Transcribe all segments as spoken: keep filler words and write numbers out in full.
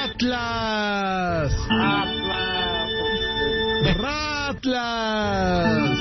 Atlas. Ratlas.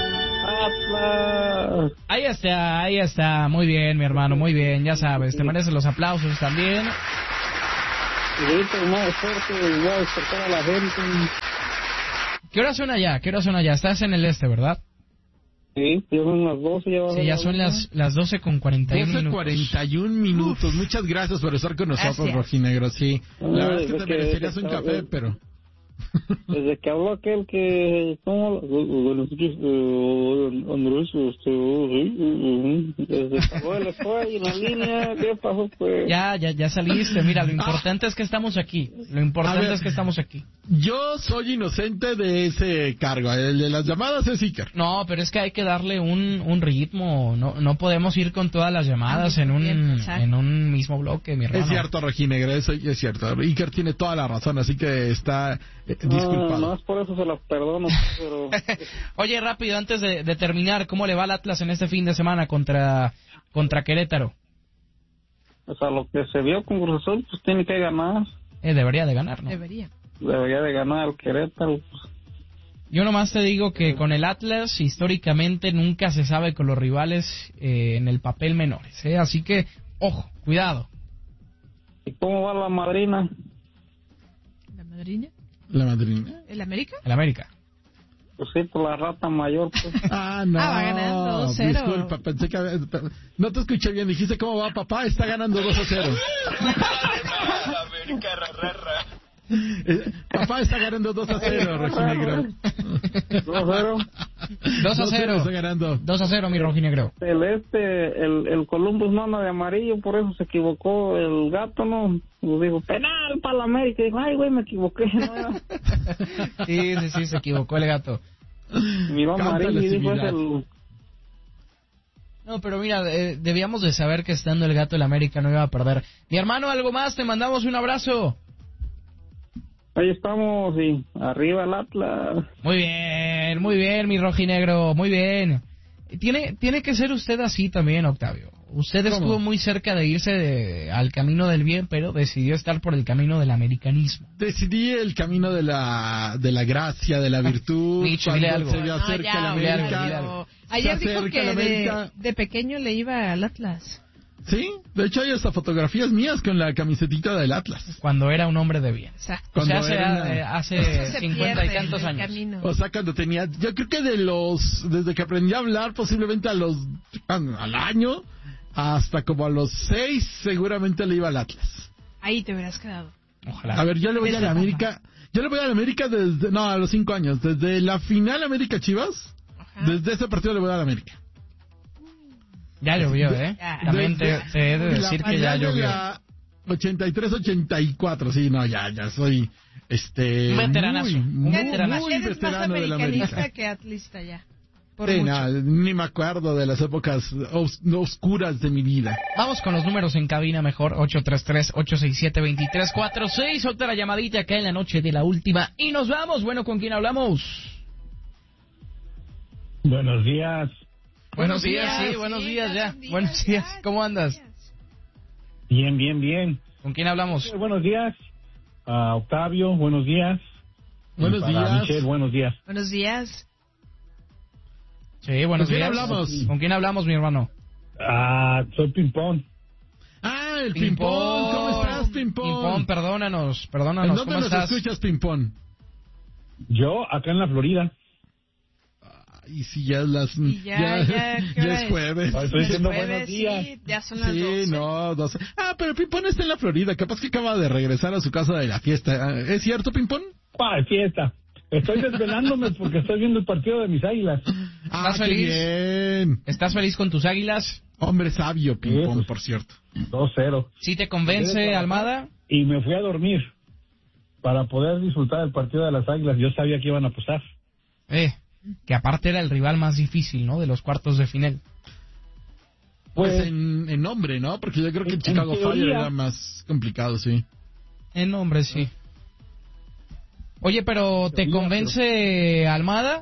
Atlas. Ahí está, ahí está. Muy bien, mi hermano, muy bien. Ya sabes, te mereces los aplausos también. Y ahorita más fuerte, voy a despertar a la gente. ¿Qué hora son allá? ¿Qué hora son allá? Estás en el este, ¿verdad? Sí, ya son las doce. Ya, sí, ya son las, las doce con cuarenta y uno minutos. cuarenta y uno minutos. Muchas gracias por estar con nosotros, Gracias. Rojinegro. Sí, la No, verdad es que te es que- merecerías un es que- café, pero... Desde que habló aquel que... ¿Cómo? Buenos días, eh, Andrés, este... sí, desde que habló, le fue ahí en la línea. ¿Qué pasó, pues? Ya, ya, ya saliste. Mira, lo importante es que estamos aquí. Lo A importante ver. es que estamos aquí. Yo soy inocente de ese cargo. El de las llamadas es Iker. No, pero es que hay que darle un, un ritmo. No, no podemos ir con todas las llamadas en un, en un mismo bloque, mi hermano. Es cierto, Rojinegro, eso es cierto. Iker tiene toda la razón, así que está eh, No, disculpado. no es por eso se las perdono, pero... Oye, rápido, antes de, de terminar, ¿cómo le va al Atlas en este fin de semana contra, contra Querétaro? O sea, lo que se vio con Cruz Azul, pues tiene que ganar. Eh, debería de ganar, ¿no? Debería. Debería de ganar el Querétaro. Pues. Yo nomás te digo que con el Atlas, históricamente, nunca se sabe con los rivales eh, en el papel menores, ¿eh? Así que, ojo, cuidado. ¿Y cómo va la madrina? ¿La madrina? ¿La madrina? ¿El América? El América. Pues sí, por la rata mayor, pues. Ah, no. Ah, va ganando dos cero. Disculpa, pensé que... había- No te escuché bien, dijiste cómo va papá, está ganando dos a cero. Eh, papá está ganando dos a cero, Rojinegro. dos a cero. dos a cero. Está ganando. dos a cero, mi rojinegro. El este, el, el Columbus no anda de amarillo, por eso se equivocó el gato, ¿no? Pues dijo, penal para la América. Dijo, ay, güey, me equivoqué. ¿No? Sí, sí, sí, se equivocó el gato. Miró Cántale, amarillo y dijo, es similar. el... No, pero mira, eh, debíamos de saber que estando el gato el América no iba a perder. Mi hermano, algo más, te mandamos un abrazo. Ahí estamos, y arriba el Atlas. Muy bien, muy bien, mi rojinegro, muy bien. Tiene, tiene que ser usted así también, Octavio. Usted ¿Cómo? estuvo muy cerca de irse de- al camino del bien, pero decidió estar por el camino del americanismo. Decidí el camino de la de la gracia, de la virtud. Micho, cuando dile algo. se le No, acerca ya, la dile algo, América. dile algo. Ayer Se dijo acerca que la de, América. de pequeño le iba al Atlas. Sí, de hecho hay hasta fotografías mías con la camisetita del Atlas. Cuando era un hombre de bien. Exacto. O sea, Cuando hace, era una- eh, hace Eso se cincuenta y pierde tantos en el años. camino. O sea, cuando tenía, yo creo que de los, desde que aprendí a hablar, posiblemente a los, al año, hasta como a los seis, seguramente le iba al Atlas. Ahí te hubieras quedado. Ojalá. A ver, yo le voy a la América, yo le voy a la América desde, no, a los cinco años, desde la final América Chivas, Ajá. desde ese partido le voy a la América. Ya llovió, ¿eh? Ya. También te, Desde- te he de la decir que ya final de llovió. la ochenta y tres ochenta y cuatro, sí, no, ya, ya soy, este... Un veteranazo, muy, un muy, veteranazo. muy Eres más veterano de la americanista América. que atlista ya. Por Sí, mucho. no, ni me acuerdo de las épocas os- oscuras de mi vida. Vamos con los números en cabina mejor, ocho tres tres, ocho seis siete, dos tres cuatro seis, otra llamadita acá en la noche de la última. Y nos vamos, bueno, ¿con quién hablamos? Buenos días. Buenos días, sí, buenos días ya. son días, Buenos días, ya, ¿cómo son andas? días. Bien, bien, bien. ¿Con quién hablamos? Eh, buenos días. A Octavio, buenos días. Buenos Y para días. Michelle, buenos días. Buenos días. Sí, buenos ¿Con quién días. hablamos? ¿Con quién hablamos, mi hermano? Ah, soy Pimpón. Ah, el Pimpón. Pimpón. ¿Cómo estás, Pimpón? Pimpón, perdónanos, ¿En perdónanos, dónde ¿cómo nos estás? escuchas, Pimpón? Yo, acá en la Florida. Y si ya es las... Y ya, ya, ¿qué ya hora es es? jueves. Ay, estoy El diciendo jueves, buenos días. sí, ya son las Sí, doce. no, doce. Ah, pero Pimpón está en la Florida. Capaz que acaba de regresar a su casa de la fiesta. Ah, ¿es cierto, Pimpón? ¡Ah, fiesta! Estoy desvelándome porque estoy viendo el partido de mis águilas. Ah, ¿Estás qué feliz? bien. ¿Estás feliz con tus águilas? Hombre sabio, Pimpón, pues. por cierto. dos cero. ¿Sí te convence, Almada? Y me fui a dormir para poder disfrutar del partido de las águilas. Yo sabía que iban a pasar. Eh, que aparte era el rival más difícil, ¿no? De los cuartos de final. Pues, Pues, en, en nombre, ¿no? Porque yo creo que el en Chicago teoría. Fire era más complicado, sí. En nombre, sí. Oye, pero ¿te convence Almada?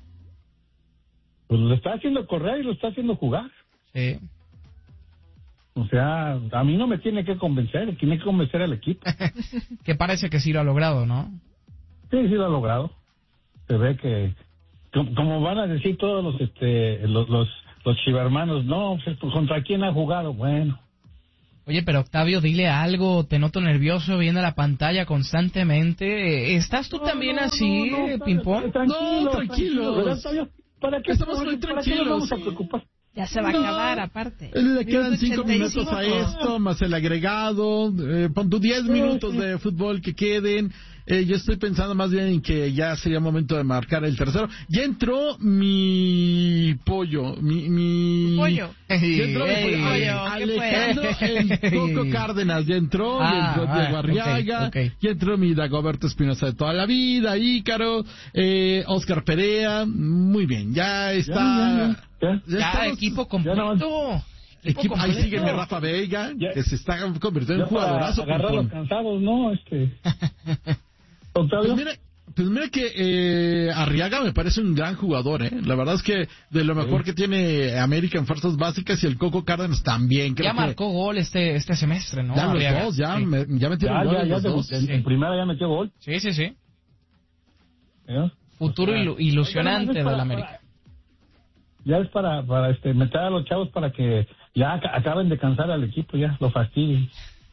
pues lo está haciendo correr y lo está haciendo jugar. Sí. O sea, a mí no me tiene que convencer, tiene que convencer al equipo. Que parece que sí lo ha logrado, ¿no? Sí, sí lo ha logrado. Se ve que, como, como van a decir todos los este los los, los chivermanos, no, pues, ¿contra quién ha jugado? Bueno. Oye, pero Octavio, dile algo, te noto nervioso viendo la pantalla constantemente. ¿Estás tú No, también no, así, no, no, Pimpón? tranquilo, No, tranquilos. ¿verdad, Octavio? ¿Para qué, Estamos para muy qué- para qué tranquilos, nos vamos a sí. preocupar? Ya se va No. a acabar, aparte. Le quedan Minuto cinco ochenta y minutos a cinco. esto, más el agregado, eh, pon tus diez minutos de fútbol que queden. Eh, yo estoy pensando más bien en que ya sería momento de marcar el tercero. Ya entró mi pollo, mi... mi... Pollo. Ya entró mi Ey, pollo. pollo, ¿qué Alejandro el Coco Cárdenas, ya entró, Ah, ya entró Diego ah, Arriaga, ok, ok. ya entró mi Dagoberto Espinosa de toda la vida, Ícaro, eh, Oscar Perea, muy bien, ya está... Ya, ya, ya. ya Ya, estamos- equipo ya nada más. completo. Equipo, ahí completo. sigue mi Rafa Vega, Ya. que se está convirtiendo en Ya un para jugadorazo. agarrar Pimpón. los cansados, ¿no? Este... Pues Octavio. mira, pues mira que eh, Arriaga me parece un gran jugador, ¿eh? La verdad es que de lo mejor que tiene América en fuerzas básicas y el Coco Cárdenas también. Creo Ya que marcó gol este este semestre, ¿no? ya los Arriaga? dos, ya, Sí. me- ya metieron Ya, gol ya, ya, los debut- dos. en, en primera ya metió gol. Sí, sí, sí. ¿eh? Futuro O sea, ilu- ilusionante ya es del para- América. para- Ya es para, para este, meter a los chavos para que ya ac- acaben de cansar al equipo, ya, lo fastidien.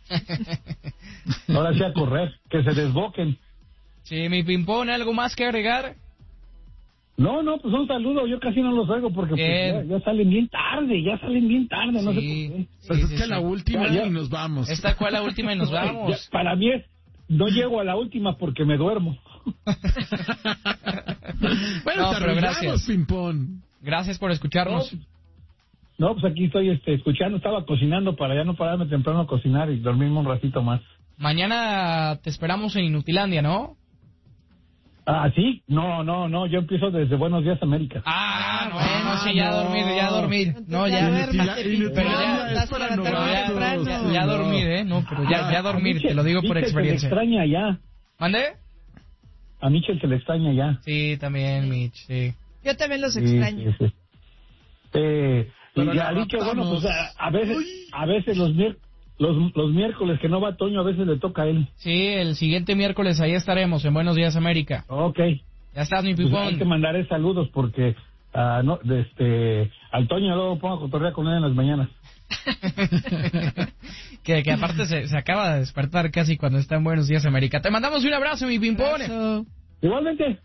Ahora sí a correr, que se desboquen. Sí, mi Pimpón, ¿algo más que agregar? No, no, pues un saludo, yo casi no los oigo porque pues, Bien. ya, ya salen bien tarde, ya salen bien tarde, no sé Sí, por qué. Pues sí, es sí, que sí. la última Ya, ya. y nos vamos. Esta fue la última y nos Ya, vamos. para mí es, no llego a la última porque me duermo. Bueno, No, te pero arreglamos, gracias. Pimpón. Gracias por escucharnos. No, pues aquí estoy este, escuchando, estaba cocinando para ya no pararme temprano a cocinar y dormirme un ratito más. Mañana te esperamos en Inutilandia, ¿no? Ah, ¿sí? No, no, no, yo empiezo desde Buenos Días América. Ah, no, Ah, no, sí, ya a no. dormir, ya a dormir. No, Ya ya, duérmate, Inutila- Pimpón, pero ya- Inutilandia vas es a para levantar no, ya, temprano. ya, ya a dormir, ¿eh? No, pero ya, ya a dormir, te lo digo por Michel Se le experiencia. extraña ya. ¿Mande? A Michel se le extraña ya. Sí, también, Mitch, sí. Yo también los Sí, extraño. sí, sí. Eh, Pero y la ya dicho, bueno, adaptamos. pues a, a veces, Uy. a veces los, mier- los, los miércoles que no va Toño, a veces le toca a él. Sí, el siguiente miércoles ahí estaremos en Buenos Días América. Ok. Ya estás, mi Pues hay que Pimpón. mandaré saludos porque ah, no, de este, al Toño luego pongo a cotorrear con él en las mañanas. que, que aparte se, se acaba de despertar casi cuando está en Buenos Días América. Te mandamos un abrazo, mi Pimpón. Abrazo. Igualmente.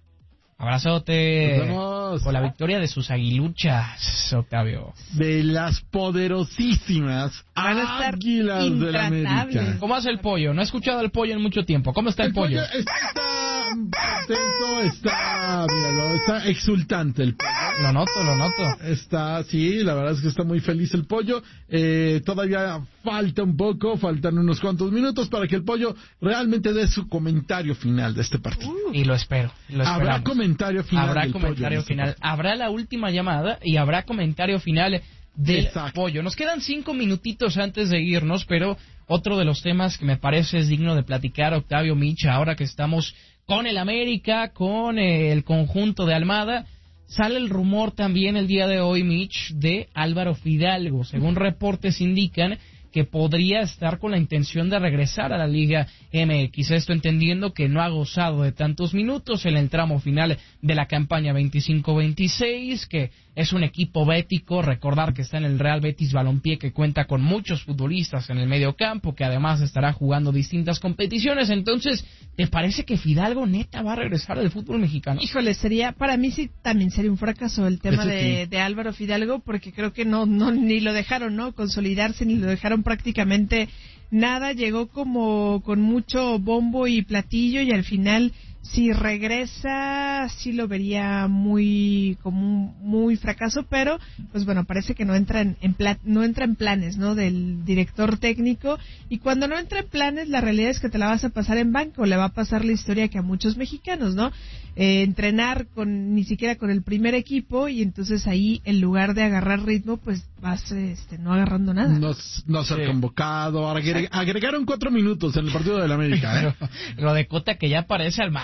Abrazote. Nos vemos. Por la victoria de sus aguiluchas, Octavio. De las poderosísimas Van a estar Águilas de la intratables. América. ¿Cómo hace el pollo? No he escuchado al pollo en mucho tiempo. ¿Cómo está el, pollo? está contento, está, míralo, está exultante el pollo. Lo noto, lo noto. Está, sí, la verdad es que está muy feliz el pollo. Eh, todavía falta un poco, faltan unos cuantos minutos para que el pollo realmente dé su comentario final de este partido. Y lo espero. Lo Habrá esperamos. comentario final. Habrá del pollo en comentario este final. partido. Habrá la última llamada y habrá comentario final del Exacto. pollo. Nos quedan cinco minutitos antes de irnos, pero otro de los temas que me parece es digno de platicar, Octavio, Micha, ahora que estamos con el América, con eh, el conjunto de Almada, sale el rumor también el día de hoy, Mitch, de Álvaro Fidalgo. Según reportes indican que podría estar con la intención de regresar a la Liga M X. Esto entendiendo que no ha gozado de tantos minutos en el tramo final de la campaña veinticinco veintiséis, que es un equipo bético. Recordar que está en el Real Betis Balompié, que cuenta con muchos futbolistas en el medio campo, que además estará jugando distintas competiciones. Entonces, ¿te parece que Fidalgo neta va a regresar al fútbol mexicano? Híjole, sería, para mí sí también sería un fracaso el tema Eso de, sí. de Álvaro Fidalgo, porque creo que no, no, ni lo dejaron, ¿no? Consolidarse, ni lo dejaron prácticamente nada, llegó como con mucho bombo y platillo y al final, si regresa, sí lo vería muy, como un muy fracaso, pero pues bueno, parece que no entra en, en pla- no entra en planes, ¿no? Del director técnico, y cuando no entra en planes, la realidad es que te la vas a pasar en banco, le va a pasar la historia que a muchos mexicanos, ¿no? Eh, entrenar con, ni siquiera con el primer equipo, y entonces ahí, en lugar de agarrar ritmo, pues vas, este, no agarrando nada. No, no ser Sí. convocado. Agre- agregaron cuatro minutos en el partido del América, ¿eh? Pero lo de Cota que ya parece Almada.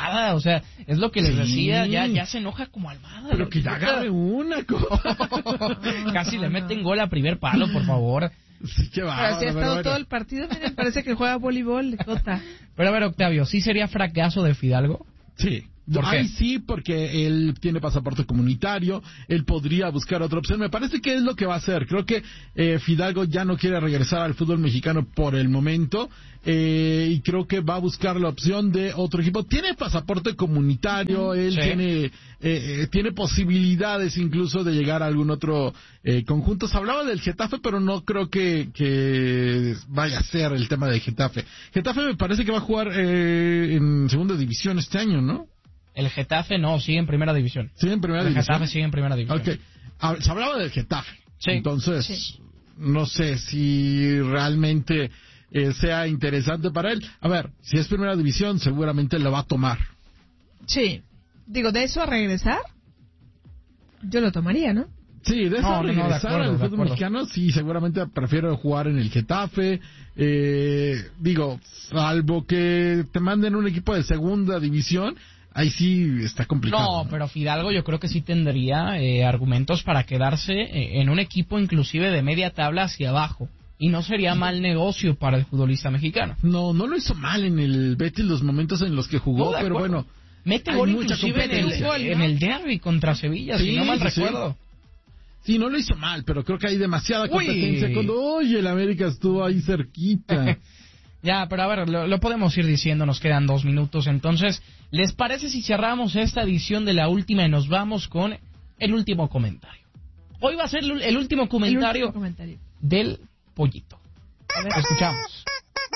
Almada, o sea, es lo que les Sí. decía, ya ya se enoja como Almada. Pero que ya agarre una. Casi le meten gol a primer palo, por favor. Sí, qué Pero bárbaro, así ha estado bueno. todo el partido, miren, parece que juega voleibol, Jota. Pero a ver, Octavio, ¿sí sería fracaso de Fidalgo? Sí. ¿Por qué? Ay, sí, porque él tiene pasaporte comunitario, él podría buscar otra opción. Me parece que es lo que va a hacer. Creo que eh, Fidalgo ya no quiere regresar al fútbol mexicano por el momento eh, y creo que va a buscar la opción de otro equipo. Tiene pasaporte comunitario, él Sí. tiene eh, eh, tiene posibilidades incluso de llegar a algún otro eh, conjunto. Se hablaba del Getafe, pero no creo que, que vaya a ser el tema del Getafe. Getafe me parece que va a jugar eh, en segunda división este año, ¿no? El Getafe no, sigue en primera división. Sí, en primera El división. Getafe sigue en primera división. Ok. Ah, se hablaba del Getafe. Sí. Entonces, Sí. no sé si realmente eh, sea interesante para él. A ver, si es primera división, seguramente lo va a tomar. Sí. Digo, de eso a regresar, yo lo tomaría, ¿no? Sí, de eso No, no, no, de regresar acuerdo, al de fútbol acuerdo. mexicano, sí, seguramente prefiero jugar en el Getafe. Eh, digo, salvo que te manden un equipo de segunda división, ahí sí está complicado. No, pero Fidalgo yo creo que sí tendría eh, argumentos para quedarse eh, en un equipo inclusive de media tabla hacia abajo. Y no sería mal negocio para el futbolista mexicano. No, no lo hizo mal en el Betis los momentos en los que jugó, No, de pero acuerdo. bueno. Mete hay gol mucha inclusive en el, competencia. Gol, ¿no? en el derby contra Sevilla, Sí, si no mal sí, sí. recuerdo. Sí, no lo hizo mal, pero creo que hay demasiada Uy. competencia. Cuando, oye, el América estuvo ahí cerquita. Ya, pero a ver, lo, lo podemos ir diciendo, nos quedan dos minutos. Entonces, ¿les parece si cerramos esta edición de la última y nos vamos con el último comentario? Hoy va a ser el, el último comentario, El último comentario. del pollito. A ver, escuchamos.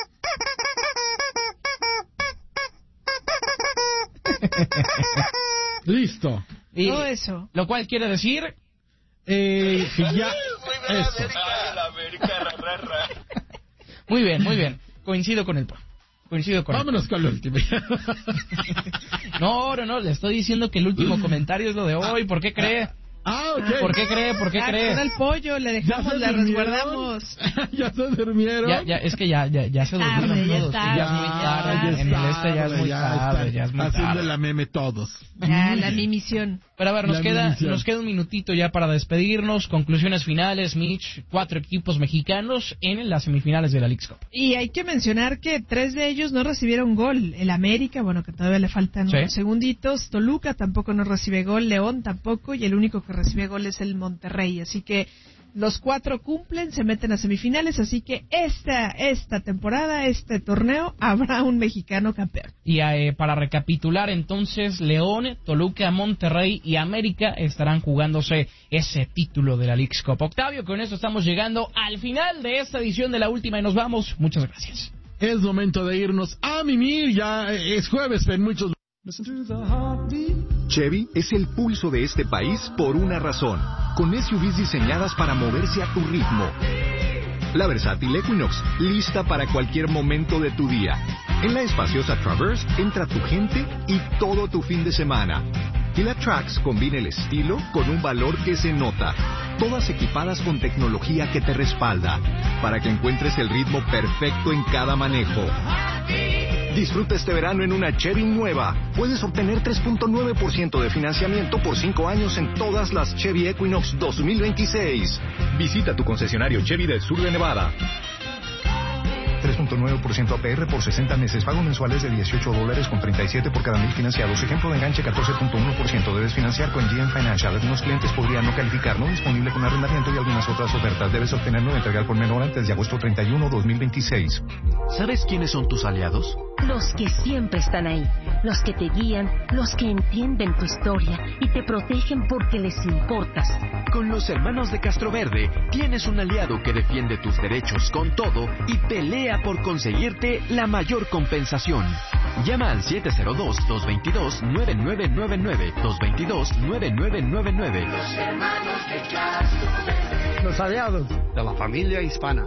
Listo. Y, Todo eso. lo cual quiere decir... Eh, que ya... Eso. Muy bien, muy bien. Coincido con el pollo. Coincido con Vámonos el con lo último. pollo. No, no, no, le estoy diciendo que el último comentario es lo de hoy. ¿Por qué cree? Ah, ok. ¿Por qué cree? ¿Por qué Ah, cree? con el pollo, le ¿Ya dejamos, se le durmieron? resguardamos. ¿Ya se durmieron? Ya, ya, es que ya, ya, ya se Tarde, durmieron ya todos. es Ya es muy tarde, tarde. ya es En el este ya es muy ya tarde. están Ya es muy haciendo tarde. la meme todos. Ya, la mi misión. Pero a ver, nos La queda, misión. nos queda un minutito ya para despedirnos. Conclusiones finales, Mitch. Cuatro equipos mexicanos en las semifinales de la Leagues Cup. Y hay que mencionar que tres de ellos no recibieron gol. El América, bueno, que todavía le faltan Sí. unos segunditos. Toluca tampoco no recibe gol. León tampoco. Y el único que recibe gol es el Monterrey. Así que los cuatro cumplen, se meten a semifinales. Así que esta, esta temporada, este torneo, habrá un mexicano campeón. Y eh, para recapitular, entonces, León, Toluca, Monterrey y América estarán jugándose ese título de la Leagues Cup. Octavio, con esto estamos llegando al final de esta edición de la última y nos vamos. Muchas gracias. Es momento de irnos a mimir. Ya es jueves en muchos. Chevy es el pulso de este país por una razón, con S U Vs diseñadas para moverse a tu ritmo. La versátil Equinox, lista para cualquier momento de tu día. En la espaciosa Traverse entra tu gente y todo tu fin de semana. Y la Trax combina el estilo con un valor que se nota. Todas equipadas con tecnología que te respalda, para que encuentres el ritmo perfecto en cada manejo. Disfruta este verano en una Chevy nueva. Puedes obtener tres punto nueve por ciento de financiamiento por cinco años en todas las Chevy Equinox dos mil veintiséis. Visita tu concesionario Chevy del sur de Nevada. tres punto nueve por ciento A P R por sesenta meses. Pagos mensuales de dieciocho dólares con treinta y siete por cada mil financiados. Ejemplo de enganche catorce punto uno por ciento. Debes financiar con G M Financial. Algunos clientes podrían no calificar. No disponible con arrendamiento y algunas otras ofertas. Debes obtener nueva entrega por menor antes de agosto treinta y uno, dos mil veintiséis. ¿Sabes quiénes son tus aliados? Los que siempre están ahí, los que te guían, los que entienden tu historia y te protegen porque les importas. Con los hermanos de Castroverde tienes un aliado que defiende tus derechos con todo y pelea por conseguirte la mayor compensación. Llama al siete cero dos, dos dos dos, nueve nueve nueve nueve, dos dos dos, nueve nueve nueve nueve. Los hermanos de Castroverde. Los aliados de la familia hispana.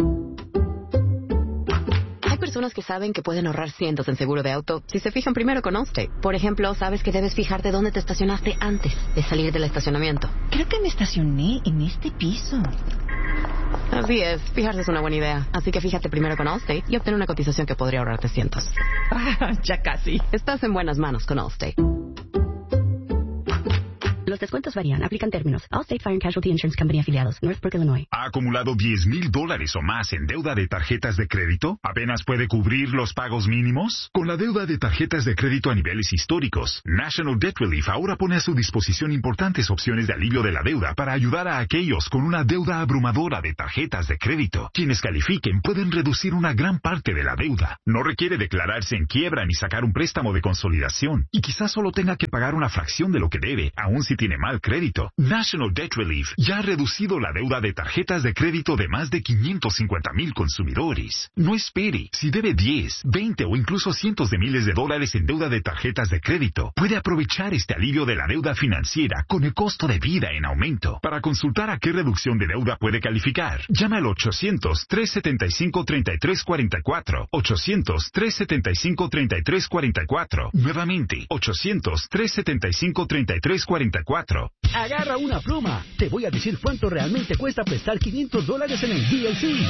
Hay personas que saben que pueden ahorrar cientos en seguro de auto si se fijan primero con Allstate. Por ejemplo, sabes que debes fijarte dónde te estacionaste antes de salir del estacionamiento. Creo que me estacioné en este piso. Así es, fijarse es una buena idea. Así que fíjate primero con Allstate y obtén una cotización que podría ahorrarte cientos. Ya casi. Estás en buenas manos con Allstate. Los descuentos varían. Aplican términos. Allstate Fire and Casualty Insurance Company afiliados. Northbrook, Illinois. ¿Ha acumulado diez mil dólares o más en deuda de tarjetas de crédito? ¿Apenas puede cubrir los pagos mínimos? Con la deuda de tarjetas de crédito a niveles históricos, National Debt Relief ahora pone a su disposición importantes opciones de alivio de la deuda para ayudar a aquellos con una deuda abrumadora de tarjetas de crédito. Quienes califiquen pueden reducir una gran parte de la deuda. No requiere declararse en quiebra ni sacar un préstamo de consolidación. Y quizás solo tenga que pagar una fracción de lo que debe, aun si tiene mal crédito. National Debt Relief ya ha reducido la deuda de tarjetas de crédito de más de quinientos cincuenta mil consumidores. No espere. Si debe diez, veinte o incluso cientos de miles de dólares en deuda de tarjetas de crédito, puede aprovechar este alivio de la deuda financiera con el costo de vida en aumento. Para consultar a qué reducción de deuda puede calificar, llama al ochocientos, trescientos setenta y cinco, treinta y tres cuarenta y cuatro. ochocientos, trescientos setenta y cinco, treinta y tres cuarenta y cuatro. Nuevamente, ochocientos, trescientos setenta y cinco, treinta y tres cuarenta y cuatro. Agarra una pluma. Te voy a decir cuánto realmente cuesta prestar quinientos dólares en el D L C.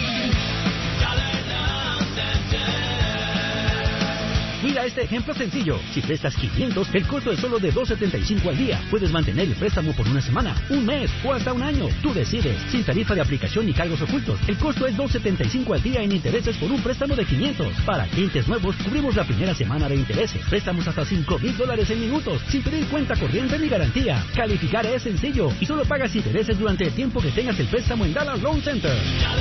Mira este ejemplo sencillo. Si prestas quinientos, el costo es solo de dos setenta y cinco al día. Puedes mantener el préstamo por una semana, un mes o hasta un año. Tú decides. Sin tarifa de aplicación ni cargos ocultos. El costo es dos setenta y cinco al día en intereses por un préstamo de quinientos. Para clientes nuevos, cubrimos la primera semana de intereses. Préstamos hasta cinco mil dólares en minutos, sin pedir cuenta corriente ni garantía. Calificar es sencillo y solo pagas intereses durante el tiempo que tengas el préstamo en Dallas Loan Center.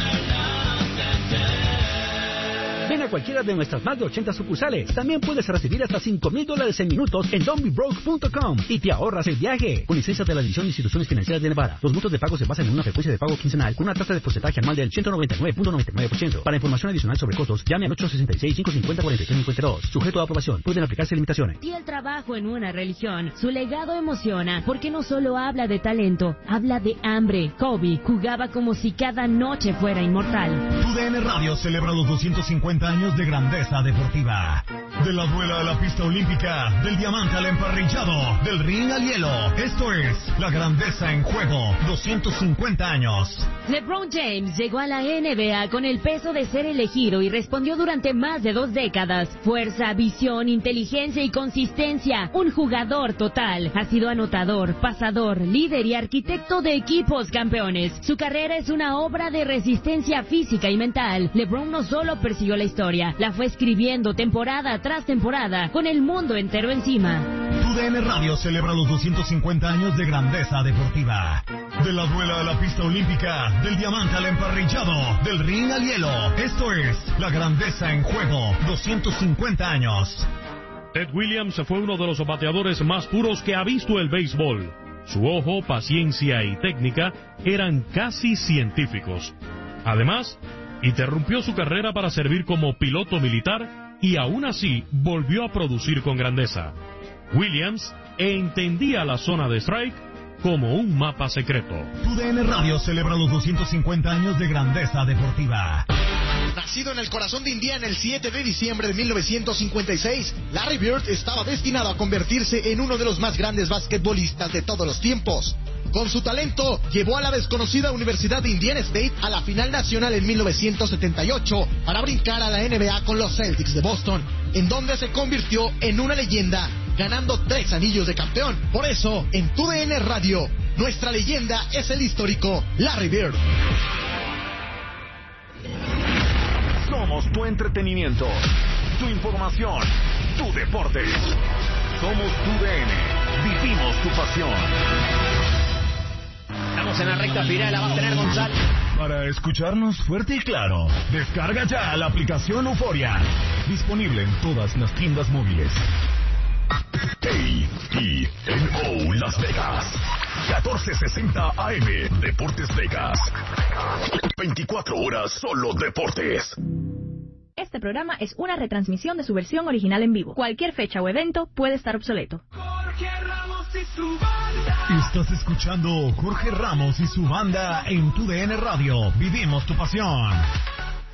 Ven a cualquiera de nuestras más de ochenta sucursales. También puedes recibir hasta cinco mil dólares en minutos en don't be broke punto com y te ahorras el viaje. Con licencia de la División de Instituciones Financieras de Nevada. Los montos de pago se basan en una frecuencia de pago quincenal con una tasa de porcentaje anual del ciento noventa y nueve punto noventa y nueve por ciento. Para información adicional sobre costos, llame al ocho sesenta y seis, cinco cincuenta, cuarenta y tres cincuenta y dos. Sujeto a aprobación. Pueden aplicarse limitaciones. Y el trabajo en una religión. Su legado emociona porque no solo habla de talento, habla de hambre. Kobe jugaba como si cada noche fuera inmortal. Tu D N Radio celebra los doscientos cincuenta años de grandeza deportiva. De la duela a la pista olímpica, del diamante al emparrillado, del ring al hielo. Esto es la grandeza en juego. doscientos cincuenta años. LeBron James llegó a la N B A con el peso de ser elegido y respondió durante más de dos décadas. Fuerza, visión, inteligencia y consistencia. Un jugador total. Ha sido anotador, pasador, líder y arquitecto de equipos campeones. Su carrera es una obra de resistencia física y mental. LeBron no solo persiguió la historia, la fue escribiendo temporada tras temporada, con el mundo entero encima. Tu D N Radio celebra los doscientos cincuenta años de grandeza deportiva. De la duela a la pista olímpica, del diamante al emparrillado, del ring al hielo. Esto es la grandeza en juego. doscientos cincuenta años. Ted Williams fue uno de los bateadores más puros que ha visto el béisbol. Su ojo, paciencia y técnica eran casi científicos. Además, interrumpió su carrera para servir como piloto militar y aún así volvió a producir con grandeza. Williams entendía la zona de strike como un mapa secreto. Tu D N Radio celebra los doscientos cincuenta años de grandeza deportiva. Nacido en el corazón de Indiana el siete de diciembre de mil novecientos cincuenta y seis, Larry Bird estaba destinado a convertirse en uno de los más grandes basquetbolistas de todos los tiempos. Con su talento, llevó a la desconocida Universidad de Indiana State a la final nacional en mil novecientos setenta y ocho para brincar a la N B A con los Celtics de Boston, en donde se convirtió en una leyenda, ganando tres anillos de campeón. Por eso, en Tu D N Radio, nuestra leyenda es el histórico Larry Bird. Somos tu entretenimiento, tu información, tu deporte. Somos Tu D N. Vivimos tu pasión. Estamos en la recta final, la va a tener Gonzalo. Para escucharnos fuerte y claro, descarga ya la aplicación Euforia. Disponible en todas las tiendas móviles. A T N O Las Vegas. catorce sesenta A M. Deportes Vegas. veinticuatro horas solo deportes. Este programa es una retransmisión de su versión original en vivo. Cualquier fecha o evento puede estar obsoleto. Jorge Ramos y su banda. Estás escuchando Jorge Ramos y su banda en Tu D N Radio. Vivimos tu pasión.